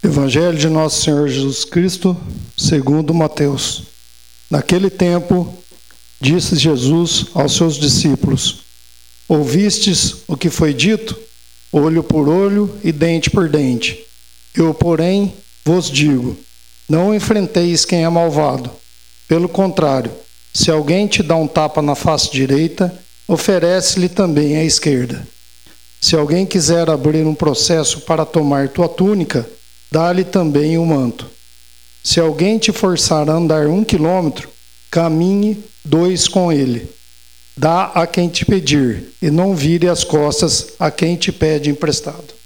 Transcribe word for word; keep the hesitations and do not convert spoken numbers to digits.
Evangelho de Nosso Senhor Jesus Cristo, segundo Mateus. Naquele tempo, disse Jesus aos seus discípulos: Ouvistes o que foi dito? Olho por olho e dente por dente. Eu, porém, vos digo: não enfrenteis quem é malvado. Pelo contrário, se alguém te dá um tapa na face direita, oferece-lhe também a esquerda. Se alguém quiser abrir um processo para tomar tua túnica, dá-lhe também o manto. Se alguém te forçar a andar um quilômetro, caminhe dois com ele. Dá a quem te pedir, e não vire as costas a quem te pede emprestado.